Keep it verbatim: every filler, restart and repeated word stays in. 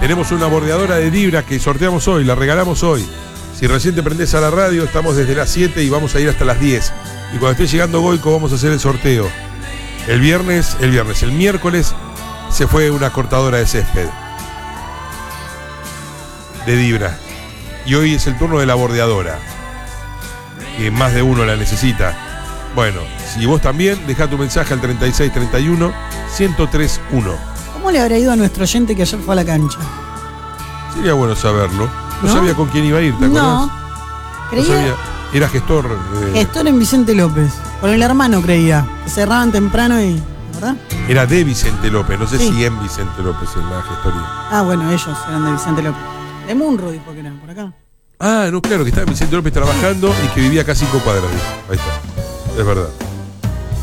Tenemos una bordeadora de Dibra que sorteamos hoy, la regalamos hoy. Si recién te prendés a la radio, estamos desde las siete y vamos a ir hasta las diez. Y cuando esté llegando Goico vamos a hacer el sorteo. El viernes, el viernes, el miércoles se fue una cortadora de césped de Dibra. Y hoy es el turno de la bordeadora, que más de uno la necesita. Bueno, si vos también, deja tu mensaje al treinta y seis treinta y uno, ciento tres uno. ¿Cómo le habrá ido a nuestro oyente que ayer fue a la cancha? Sería bueno saberlo. No, ¿No? sabía con quién iba a ir, ¿te acordás? No. Creía, No sabía. Era gestor. Eh, gestor en Vicente López. Con el hermano creía. Que cerraban temprano y... ¿verdad? Era de Vicente López, no sé Sí. si en Vicente López en la gestoría. Ah, bueno, ellos eran de Vicente López. De Munro dijo que eran, por acá. Ah, no, claro, que estaba Vicente López trabajando y que vivía acá a cinco cuadras. Ahí está. Es verdad.